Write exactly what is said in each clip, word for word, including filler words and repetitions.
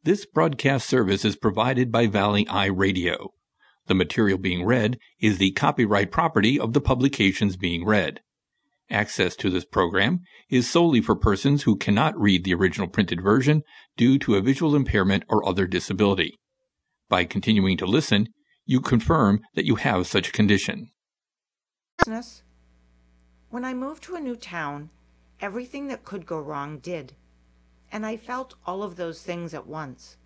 This broadcast service is provided by Valley Eye Radio. The material being read is the copyright property of the publications being read. Access to this program is solely for persons who cannot read the original printed version due to a visual impairment or other disability. By continuing to listen, you confirm that you have such a condition. Business. When I moved to a new town, everything that could go wrong did, and I felt all of those things at once.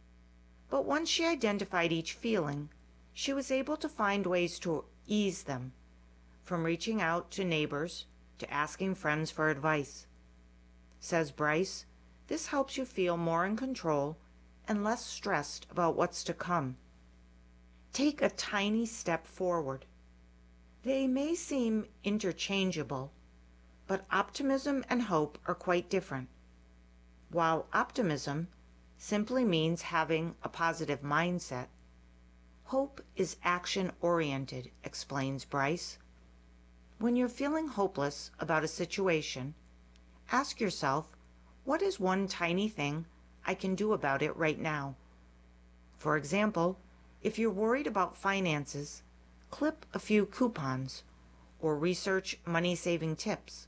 But once she identified each feeling, she was able to find ways to ease them, from reaching out to neighbors to asking friends for advice. Says Bryce, this helps you feel more in control and less stressed about what's to come. Take a tiny step forward. They may seem interchangeable, but optimism and hope are quite different. While optimism simply means having a positive mindset, hope is action-oriented, explains Bryce. When you're feeling hopeless about a situation, ask yourself, what is one tiny thing I can do about it right now? For example, if you're worried about finances, clip a few coupons or research money-saving tips.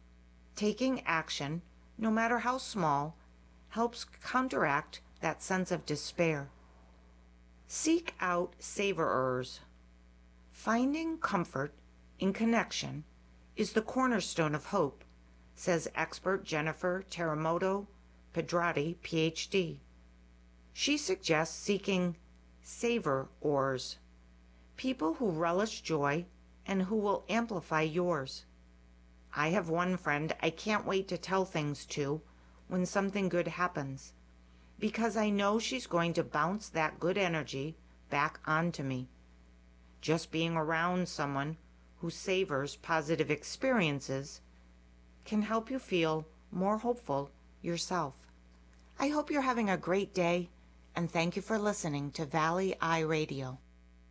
Taking action, no matter how small, helps counteract that sense of despair. Seek out savorers. Finding comfort in connection is the cornerstone of hope, says expert Jennifer Teramoto Pedrati, P H D. She suggests seeking savorers, people who relish joy and who will amplify yours. I have one friend I can't wait to tell things to when something good happens, because I know she's going to bounce that good energy back onto me. Just being around someone who savors positive experiences can help you feel more hopeful yourself. I hope you're having a great day, and thank you for listening to Valley Eye Radio.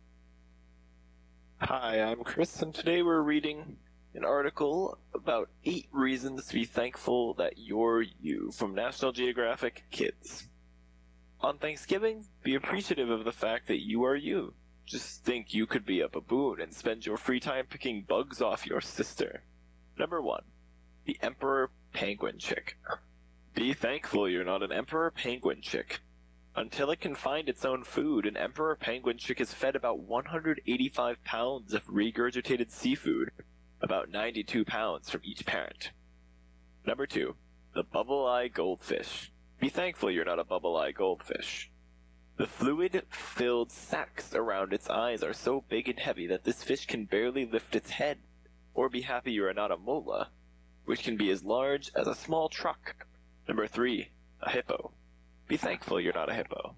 Hi, I'm Chris, and today we're reading an article about eight reasons to be thankful that you're you from National Geographic Kids. On Thanksgiving, be appreciative of the fact that you are you. Just think you could be a baboon and spend your free time picking bugs off your sister. Number one, the Emperor Penguin Chick. Be thankful you're not an Emperor Penguin Chick. Until it can find its own food, an Emperor Penguin Chick is fed about one hundred eighty-five pounds of regurgitated seafood, about ninety-two pounds from each parent. Number two, the Bubble-Eye Goldfish. Be thankful you're not a Bubble-Eye Goldfish. The fluid-filled sacs around its eyes are so big and heavy that this fish can barely lift its head. Or be happy you are not a mola, which can be as large as a small truck. Number three, a hippo. Be thankful you're not a hippo.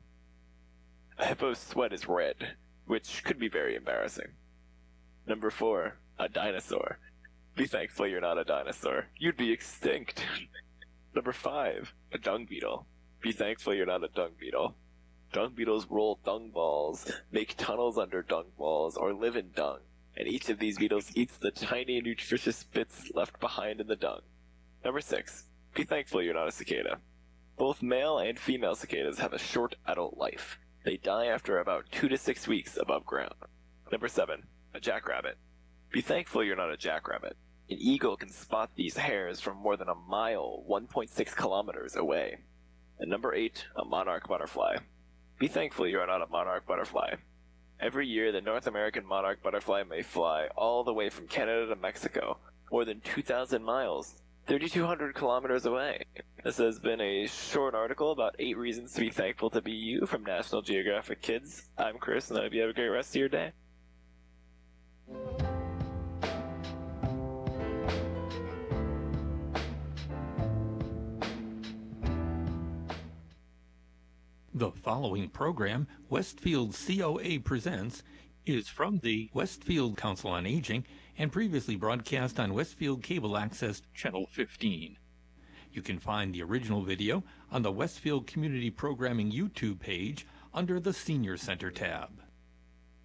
A hippo's sweat is red, which could be very embarrassing. Number four, a dinosaur. Be thankful you're not a dinosaur. You'd be extinct. Number five, a dung beetle. Be thankful you're not a dung beetle. Dung beetles roll dung balls, make tunnels under dung balls, or live in dung, and each of these beetles eats the tiny nutritious bits left behind in the dung. Number six, be thankful you're not a cicada. Both male and female cicadas have a short adult life. They die after about two to six weeks above ground. Number seven, a jackrabbit. Be thankful you're not a jackrabbit. An eagle can spot these hares from more than a mile, one point six kilometers away. And number eight, a monarch butterfly. Be thankful you are not a monarch butterfly. Every year, the North American monarch butterfly may fly all the way from Canada to Mexico, more than two thousand miles, three thousand two hundred kilometers away. This has been a short article about eight reasons to be thankful to be you from National Geographic Kids. I'm Chris, and I hope you have a great rest of your day. The following program, Westfield C O A Presents, is from the Westfield Council on Aging and previously broadcast on Westfield Cable Access Channel fifteen. You can find the original video on the Westfield Community Programming YouTube page under the Senior Center tab.